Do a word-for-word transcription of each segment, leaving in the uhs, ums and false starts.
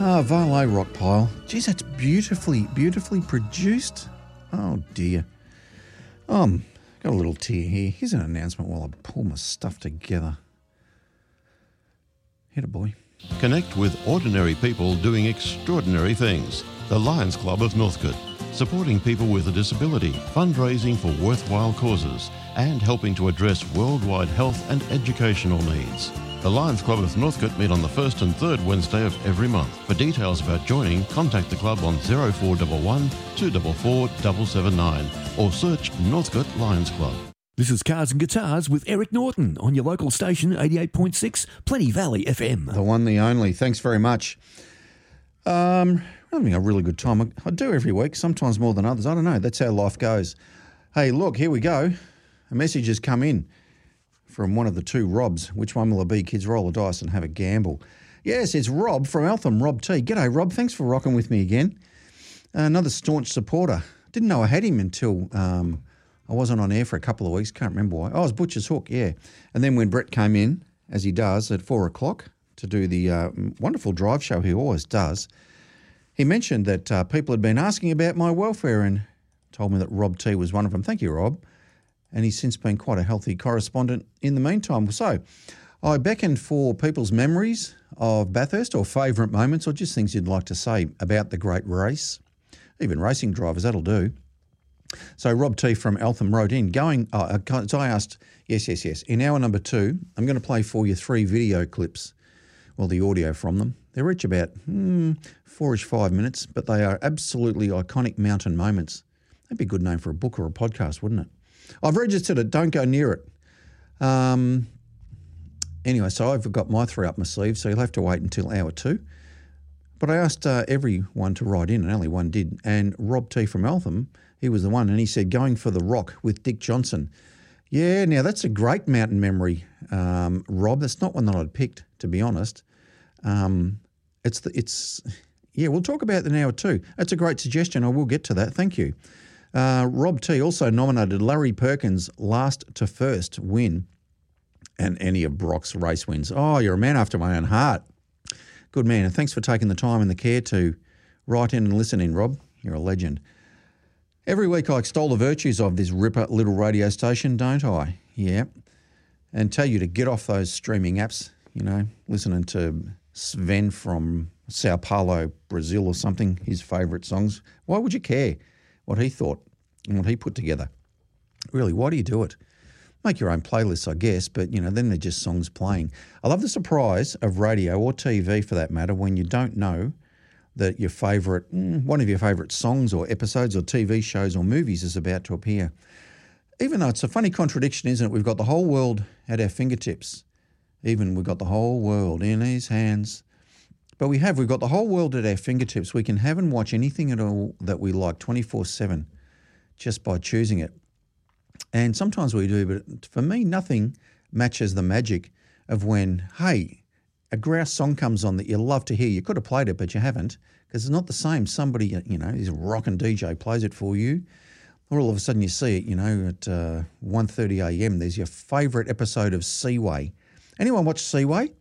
Ah, Vale Rock Pile. Geez, that's beautifully, beautifully produced. Oh, dear. Um, got a little tear here. Here's an announcement while I pull my stuff together. Hit it, boy. Connect with ordinary people doing extraordinary things. The Lions Club of Northcote, supporting people with a disability, fundraising for worthwhile causes, and helping to address worldwide health and educational needs. The Lions Club of Northcote meet on the first and third Wednesday of every month. For details about joining, contact the club on oh four one one, two four four, seven seven nine or search Northcote Lions Club. This is Cars and Guitars with Eric Norton on your local station, eighty-eight point six, Plenty Valley F M. The one, the only. Thanks very much. Um, I'm having a really good time. I, I do every week, sometimes more than others. I don't know. That's how life goes. Hey, look, here we go. A message has come in from one of the two Robs. Which one will it be? Kids, roll the dice and have a gamble. Yes, it's Rob from Eltham, Rob T. G'day, Rob. Thanks for rocking with me again. Another staunch supporter. Didn't know I had him until um, I wasn't on air for a couple of weeks. Can't remember why. Oh, it was Butcher's Hook, yeah. And then when Brett came in, as he does, at four o'clock to do the uh, wonderful drive show he always does, he mentioned that uh, people had been asking about my welfare and told me that Rob T was one of them. Thank you, Rob. And he's since been quite a healthy correspondent in the meantime. So I beckoned for people's memories of Bathurst or favourite moments or just things you'd like to say about the great race. Even racing drivers, that'll do. So Rob T from Eltham wrote in, going, oh, so I asked, yes, yes, yes. In hour number two, I'm going to play for you three video clips, well, the audio from them. They're each about hmm, four-ish, five minutes, but they are absolutely iconic mountain moments. That'd be a good name for a book or a podcast, wouldn't it? I've registered it. Don't go near it. Um, anyway, so I've got my three up my sleeve, so you'll have to wait until hour two. But I asked uh, everyone to write in, and only one did. And Rob T from Eltham, he was the one, and he said, going for the Rock with Dick Johnson. Yeah, now that's a great mountain memory, um, Rob. That's not one that I'd picked, to be honest. Um, it's, the, it's, yeah, we'll talk about it in hour two. That's a great suggestion. I will get to that. Thank you. Uh, Rob T also nominated Larry Perkins' last to first win and any of Brock's race wins. Oh, you're a man after my own heart. Good man. And thanks for taking the time and the care to write in and listen in, Rob. You're a legend. Every week I extol the virtues of this ripper little radio station, don't I? Yeah. And tell you to get off those streaming apps, you know, listening to Sven from Sao Paulo, Brazil or something, his favourite songs. Why would you care what he thought and what he put together? Really, why do you do it? Make your own playlists, I guess, but, you know, then they're just songs playing. I love the surprise of radio or T V, for that matter, when you don't know that your favourite, one of your favourite songs or episodes or T V shows or movies is about to appear. Even though it's a funny contradiction, isn't it? We've got the whole world at our fingertips. Even we've got the whole world in his hands. But we have, we've got the whole world at our fingertips. We can have and watch anything at all that we like twenty-four seven just by choosing it. And sometimes we do, but for me, nothing matches the magic of when, hey, a grouse song comes on that you love to hear. You could have played it, but you haven't, because it's not the same. Somebody, you know, is a rockin' D J, plays it for you. Or all of a sudden you see it, you know, at uh, one thirty a m, there's your favourite episode of Seaway. Anyone watch Seaway?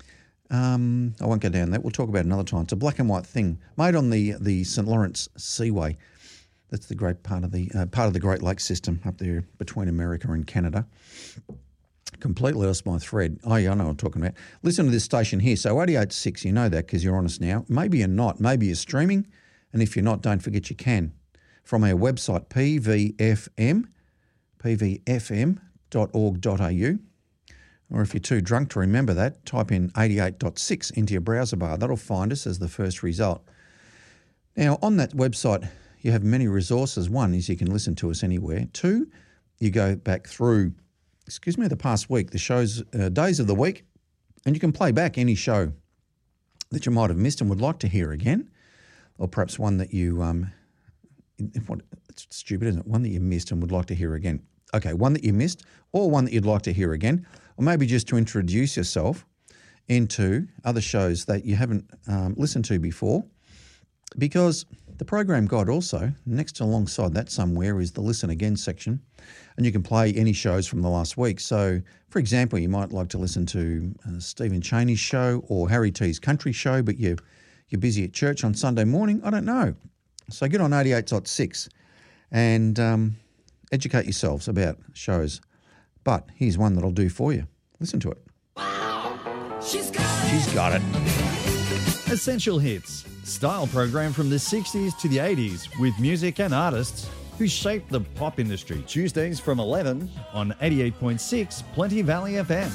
Um, I won't go down that. We'll talk about it another time. It's a black and white thing made on the the Saint Lawrence Seaway. That's the great part of the uh, part of the Great Lakes system up there between America and Canada. Completely lost my thread. Oh, yeah, I know what I'm talking about. Listen to this station here. So eighty-eight point six, you know that because you're on us now. Maybe you're not. Maybe you're streaming. And if you're not, don't forget you can. From our website, P V F M, p v f m dot org dot a u. Or if you're too drunk to remember that, type in eighty-eight point six into your browser bar. That'll find us as the first result. Now, on that website, you have many resources. One is you can listen to us anywhere. Two, you go back through, excuse me, the past week, the shows, uh, days of the week, and you can play back any show that you might have missed and would like to hear again, or perhaps one that you, um, what, it's stupid, isn't it? One that you missed and would like to hear again. Okay, one that you missed or one that you'd like to hear again, or maybe just to introduce yourself into other shows that you haven't um, listened to before, because the program guide also, next to alongside that somewhere, is the Listen Again section, and you can play any shows from the last week. So, for example, you might like to listen to uh, Stephen Chaney's show or Harry T's Country Show, but you you're busy at church on Sunday morning. I don't know. So get on eighty-eight point six and um, educate yourselves about shows. But here's one that I'll do for you. Listen to it. She's got it. She's got it. Essential Hits, style program from the sixties to the eighties with music and artists who shaped the pop industry. Tuesdays from eleven on eighty-eight point six Plenty Valley F M.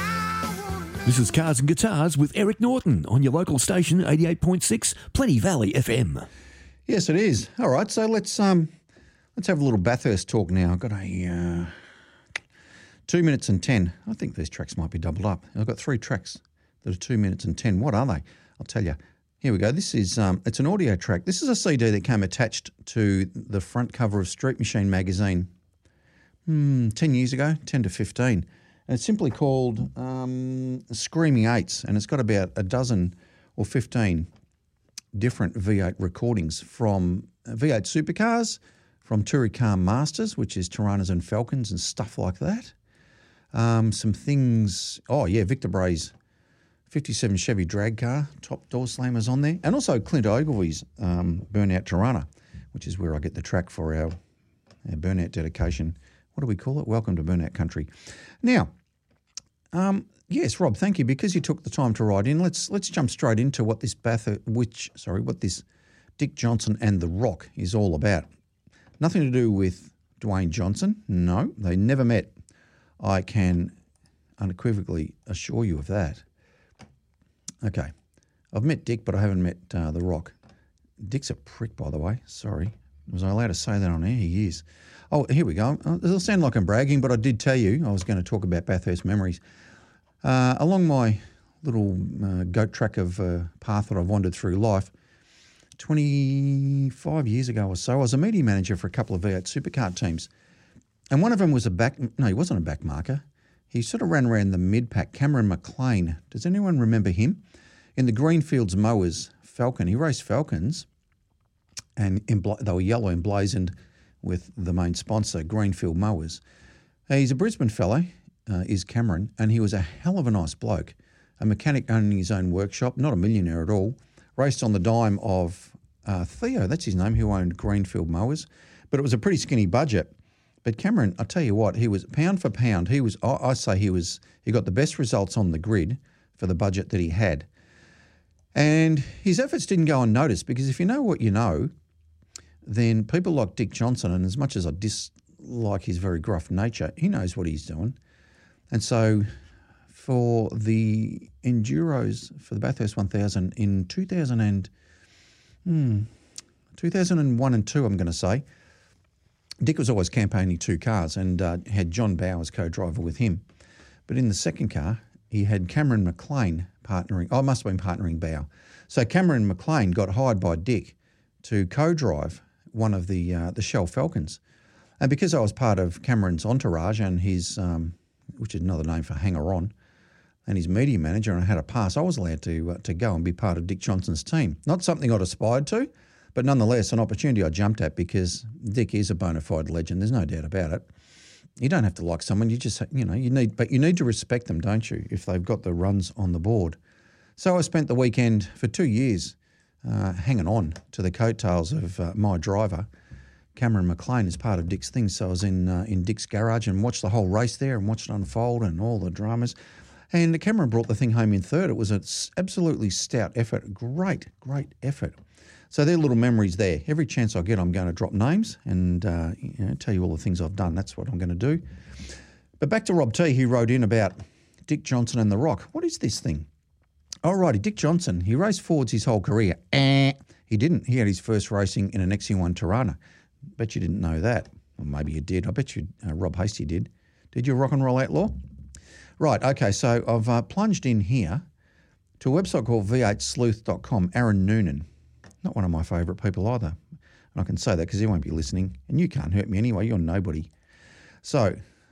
This is Cars and Guitars with Eric Norton on your local station, eighty-eight point six Plenty Valley F M. Yes, it is. All right, so let's um, let's have a little Bathurst talk now. I've got a uh, two minutes and ten. I think these tracks might be doubled up. I've got three tracks that are two minutes and ten. What are they? I'll tell you. Here we go. This is um, it's an audio track. This is a C D that came attached to the front cover of Street Machine magazine hmm, ten years ago, ten to fifteen. And it's simply called um, Screaming Eights, and it's got about a dozen or fifteen different V eight recordings from V eight supercars, from Touricar Masters, which is Toranas and Falcons and stuff like that. Um, some things, oh yeah, Victor Bray's fifty-seven Chevy drag car, top door slammers on there, and also Clint Ogilvy's um, Burnout Torana, which is where I get the track for our, our Burnout dedication. What do we call it? Welcome to Burnout Country. Now, um, yes, Rob, thank you, because you took the time to write in. Let's let's jump straight into what this Bathurst, which sorry, what this Dick Johnson and The Rock is all about. Nothing to do with Dwayne Johnson. No, they never met. I can unequivocally assure you of that. Okay, I've met Dick, but I haven't met uh, The Rock. Dick's a prick, by the way. Sorry. Was I allowed to say that on air? He is. Oh, here we go. Uh, it'll sound like I'm bragging, but I did tell you I was going to talk about Bathurst memories. Uh, along my little uh, goat track of uh, path that I've wandered through life, twenty-five years ago or so, I was a media manager for a couple of V eight supercar teams. And one of them was a back... No, he wasn't a back marker. He sort of ran around the mid-pack, Cameron McLean. Does anyone remember him? In the Greenfields Mowers Falcon. He raced Falcons, and embla- they were yellow emblazoned with the main sponsor, Greenfield Mowers. Uh, he's a Brisbane fellow, uh, is Cameron, and he was a hell of a nice bloke. A mechanic owning his own workshop, not a millionaire at all. Raced on the dime of uh, Theo, that's his name, who owned Greenfield Mowers. But it was a pretty skinny budget. But Cameron, I tell you what, he was pound for pound. He was, I, I say, he was. He got the best results on the grid for the budget that he had, and his efforts didn't go unnoticed. Because if you know what you know, then people like Dick Johnson, and as much as I dislike his very gruff nature, he knows what he's doing. And so, for the Enduros for the Bathurst one thousand in two thousand and hmm, two thousand one and two, I'm going to say. Dick was always campaigning two cars and uh, had John Bow as co-driver with him. But in the second car, he had Cameron McLean partnering. Oh, it must have been partnering Bow. So Cameron McLean got hired by Dick to co-drive one of the uh, the Shell Falcons. And because I was part of Cameron's entourage and his, um, which is another name for hanger-on, and his media manager, and I had a pass, I was allowed to uh, to go and be part of Dick Johnson's team. Not something I'd aspired to, but nonetheless, an opportunity I jumped at because Dick is a bona fide legend. There's no doubt about it. You don't have to like someone. You just, you know, you need, but you need to respect them, don't you, if they've got the runs on the board. So I spent the weekend for two years uh, hanging on to the coattails of uh, my driver, Cameron McLean, as part of Dick's thing. So I was in uh, in Dick's garage and watched the whole race there and watched it unfold and all the dramas. And Cameron brought the thing home in third. It was an absolutely stout effort. Great, great effort. So they're little memories there. Every chance I get, I'm going to drop names and uh, you know, tell you all the things I've done. That's what I'm going to do. But back to Rob T, who wrote in about Dick Johnson and The Rock. What is this thing? Oh, righty, Dick Johnson. He raced Fords his whole career. Eh, he didn't. He had his first racing in an X C one Torana. Bet you didn't know that. Or maybe you did. I bet you uh, Rob Hasty did. Did you rock and roll outlaw? Right, okay, so I've uh, plunged in here to a website called v eight sleuth dot com. Aaron Noonan. Not one of my favourite people either. And I can say that because he won't be listening. And you can't hurt me anyway. You're nobody. So,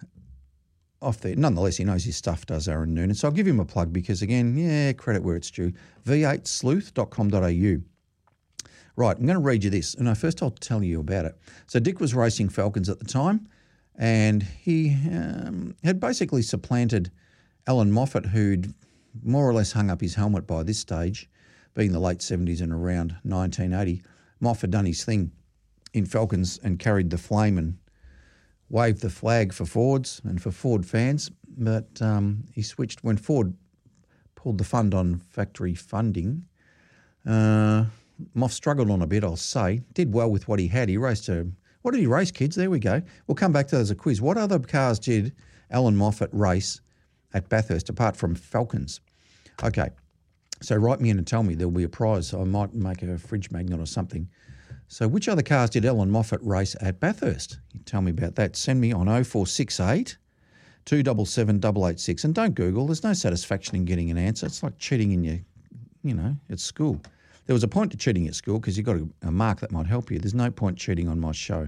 off there. Nonetheless, he knows his stuff, does Aaron Noonan. So I'll give him a plug because, again, yeah, credit where it's due. v eight sleuth dot com dot a u. Right, I'm going to read you this. And first I'll tell you about it. So Dick was racing Falcons at the time. And he um, had basically supplanted Alan Moffat, who'd more or less hung up his helmet by this stage. being the late seventies and around nineteen eighty, Moff had done his thing in Falcons and carried the flame and waved the flag for Fords and for Ford fans, but um, he switched when Ford pulled the fund on factory funding. Uh, Moff struggled on a bit, I'll say. Did well with what he had. He raced a... What did he race, kids? There we go. We'll come back to that as a quiz. What other cars did Alan Moffat race at Bathurst apart from Falcons? Okay, so write me in and tell me. There'll be a prize. I might make a fridge magnet or something. So which other cars did Alan Moffat race at Bathurst? You tell me about that. Send me on oh four six eight, two seven seven, eight eight six. And don't Google. There's no satisfaction in getting an answer. It's like cheating in your, you know, at school. There was a point to cheating at school because you've got a, a mark that might help you. There's no point cheating on my show.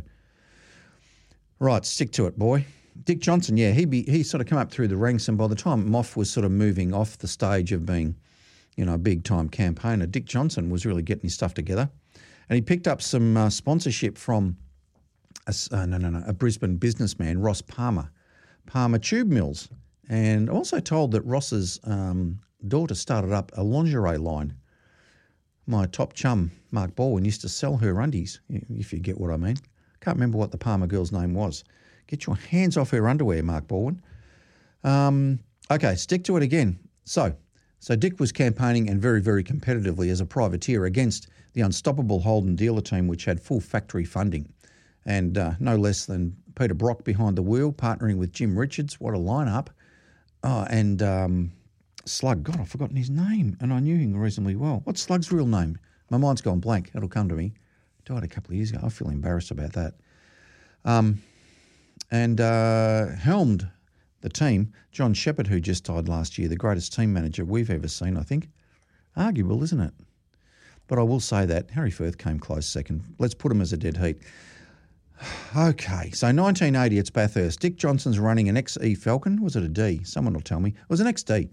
Right, stick to it, boy. Dick Johnson, yeah, he be, he sort of come up through the ranks, and by the time Moff was sort of moving off the stage of being, you know, a big-time campaigner, Dick Johnson was really getting his stuff together. And he picked up some uh, sponsorship from a, uh, no, no, no, a Brisbane businessman, Ross Palmer, Palmer Tube Mills. And I'm also told that Ross's um, daughter started up a lingerie line. My top chum, Mark Baldwin, used to sell her undies, if you get what I mean. Can't remember what the Palmer girl's name was. Get your hands off her underwear, Mark Baldwin. Um, okay, stick to it again. So, so Dick was campaigning and very, very competitively as a privateer against the unstoppable Holden dealer team, which had full factory funding. And uh, no less than Peter Brock behind the wheel, partnering with Jim Richards. What a lineup. Oh, and... Um, Slug, God, I've forgotten his name, and I knew him reasonably well. What's Slug's real name? My mind's gone blank. It'll come to me. Died a couple of years ago. I feel embarrassed about that. Um, and uh, helmed the team, John Shepherd, who just died last year, the greatest team manager we've ever seen, I think. Arguable, isn't it? But I will say that Harry Firth came close second. Let's put him as a dead heat. Okay, so nineteen eighty, it's Bathurst. Dick Johnson's running an X E Falcon. Was it a D? Someone will tell me. It was an X D.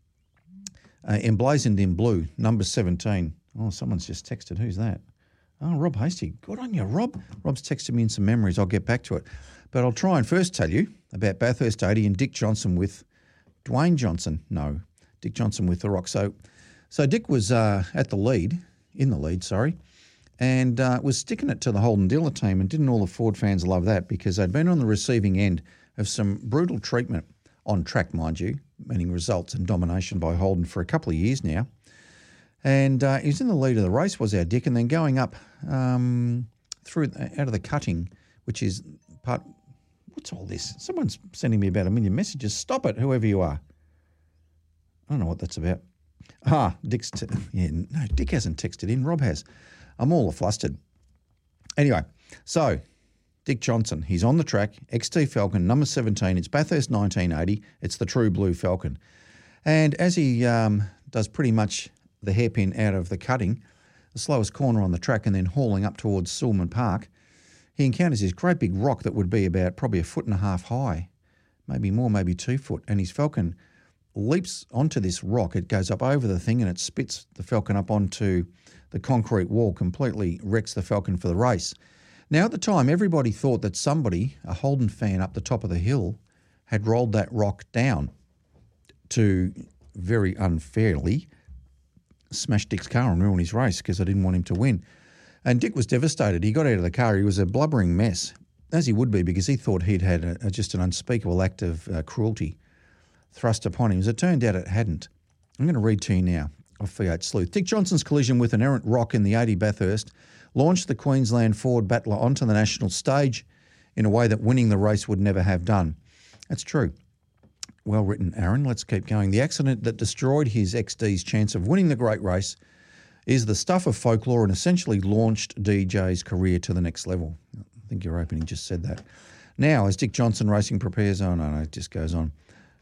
Uh, emblazoned in blue, number seventeen. Oh, someone's just texted. Who's that? Oh, Rob Hasty. Good on you, Rob. Rob's texted me in some memories. I'll get back to it. But I'll try and first tell you about Bathurst eighty and Dick Johnson with Dwayne Johnson. No, Dick Johnson with the Rock. So, so Dick was uh, at the lead, in the lead, sorry, and uh, was sticking it to the Holden dealer team. And didn't all the Ford fans love that, because they'd been on the receiving end of some brutal treatment on track, mind you, meaning results and domination by Holden for a couple of years now. And uh, he was in the lead of the race, was our Dick, and then going up um, through out of the cutting, which is part... What's all this? Someone's sending me about a million messages. Stop it, whoever you are. I don't know what that's about. Ah, Dick's... T- yeah, no, Dick hasn't texted in. Rob has. I'm all flustered. Anyway, so... Dick Johnson, he's on the track, X T Falcon, number seventeen. It's Bathurst nineteen eighty. It's the true blue Falcon. And as he um, does pretty much the hairpin out of the cutting, the slowest corner on the track, and then hauling up towards Silman Park, he encounters this great big rock that would be about probably a foot and a half high, maybe more, maybe two foot. And his Falcon leaps onto this rock. It goes up over the thing and it spits the Falcon up onto the concrete wall, completely wrecks the Falcon for the race. Now, at the time, everybody thought that somebody, a Holden fan up the top of the hill, had rolled that rock down to very unfairly smash Dick's car and ruin his race, because I didn't want him to win. And Dick was devastated. He got out of the car. He was a blubbering mess, as he would be, because he thought he'd had a, a, just an unspeakable act of uh, cruelty thrust upon him. As it turned out, it hadn't. I'm going to read to you now off V eight Sleuth. Dick Johnson's collision with an errant rock in the eighty Bathurst launched the Queensland Ford battler onto the national stage in a way that winning the race would never have done. That's true. Well written, Aaron. Let's keep going. The accident that destroyed his X D's chance of winning the great race is the stuff of folklore and essentially launched D J's career to the next level. I think your opening just said that. Now, as Dick Johnson Racing prepares, oh no, no, it just goes on.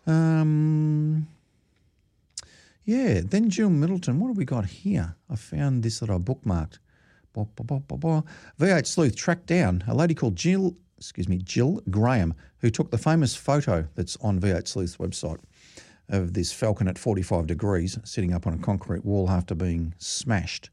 Um, yeah, then Jill Middleton. What have we got here? I found this that I bookmarked. Bah, bah, bah, bah, bah. V eight Sleuth tracked down a lady called Jill, excuse me, Jill Graham, who took the famous photo that's on V eight Sleuth's website of this Falcon at forty-five degrees sitting up on a concrete wall after being smashed.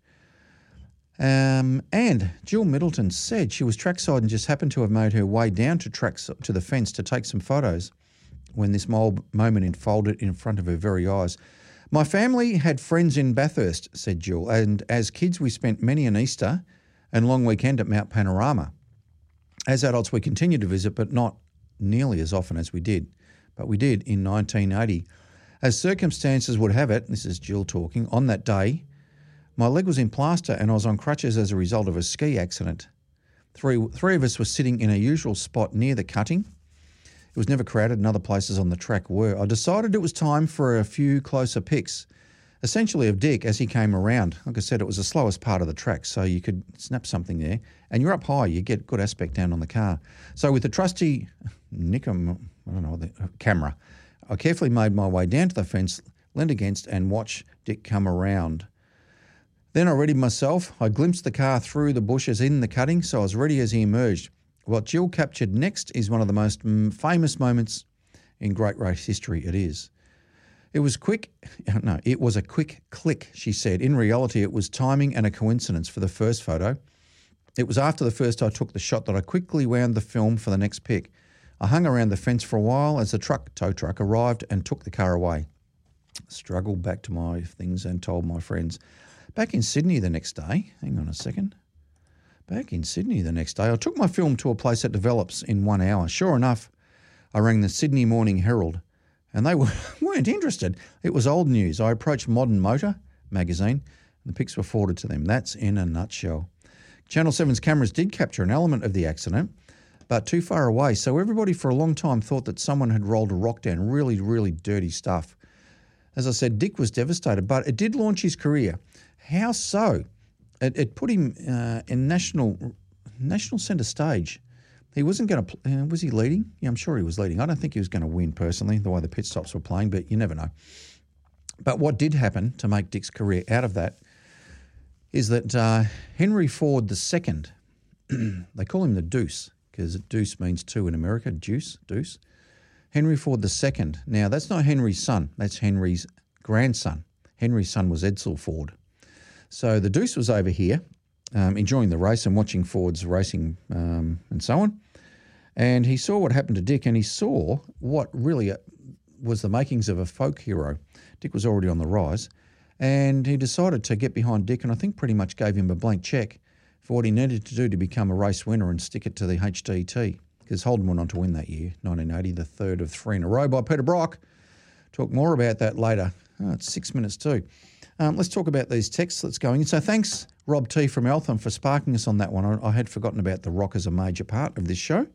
Um, and Jill Middleton said she was trackside and just happened to have made her way down to tracks to the fence to take some photos when this moment unfolded in front of her very eyes. My family had friends in Bathurst, said Jill, and as kids we spent many an Easter and long weekend at Mount Panorama. As adults we continued to visit, but not nearly as often as we did. But we did in nineteen eighty. As circumstances would have it, this is Jill talking, on that day, my leg was in plaster and I was on crutches as a result of a ski accident. Three, three of us were sitting in a usual spot near the cutting. It was never crowded and other places on the track were. I decided it was time for a few closer pics, essentially of Dick as he came around. Like I said, it was the slowest part of the track, so you could snap something there. And you're up high, you get good aspect down on the car. So with the trusty Nikon, I don't know, the camera, I carefully made my way down to the fence, leaned against and watched Dick come around. Then I readied myself. I glimpsed the car through the bushes in the cutting, so I was ready as he emerged. What Jill captured next is one of the most famous moments in great race history. It is. It was quick. No, it was a quick click, she said. In reality, it was timing and a coincidence for the first photo. It was after the first I took the shot that I quickly wound the film for the next pic. I hung around the fence for a while as the truck, tow truck arrived and took the car away. Struggled back to my things and told my friends. Back in Sydney the next day, hang on a second. Back in Sydney the next day, I took my film to a place that develops in one hour. Sure enough, I rang the Sydney Morning Herald and they were, weren't interested. It was old news. I approached Modern Motor magazine and the pics were forwarded to them. That's in a nutshell. Channel seven's cameras did capture an element of the accident, but too far away. So everybody for a long time thought that someone had rolled a rock down. Really, really dirty stuff. As I said, Dick was devastated, but it did launch his career. How so? It, it put him uh, in national national centre stage. He wasn't going to. Uh, was he leading? Yeah, I'm sure he was leading. I don't think he was going to win personally, the way the pit stops were playing, but you never know. But what did happen to make Dick's career out of that is that uh, Henry Ford the Second, they call him the Deuce because Deuce means two in America. Deuce, Deuce. Henry Ford the Second. Now that's not Henry's son. That's Henry's grandson. Henry's son was Edsel Ford. So the Deuce was over here um, enjoying the race and watching Ford's racing um, and so on. And he saw what happened to Dick and he saw what really was the makings of a folk hero. Dick was already on the rise and he decided to get behind Dick and I think pretty much gave him a blank cheque for what he needed to do to become a race winner and stick it to the H D T because Holden went on to win that year, nineteen eighty, the third of three in a row by Peter Brock. Talk more about that later. Oh, it's six minutes too. Um, let's talk about these texts that's going in. So thanks, Rob T from Eltham, for sparking us on that one. I, I had forgotten about the rock as a major part of this show.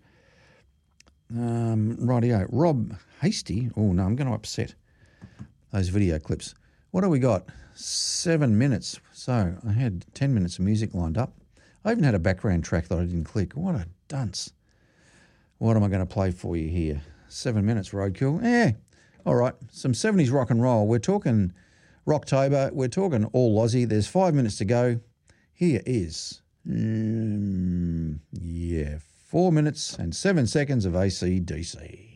Um, rightio. Rob Hasty. Oh, no, I'm going to upset those video clips. What do we got? Seven minutes. So I had ten minutes of music lined up. I even had a background track that I didn't click. What a dunce. What am I going to play for you here? Seven minutes, Roadkill. Yeah. All right. Some seventies rock and roll. We're talking Rocktober. We're talking all Aussie. There's five minutes to go. Here is, mm, yeah, four minutes and seven seconds of A C D C.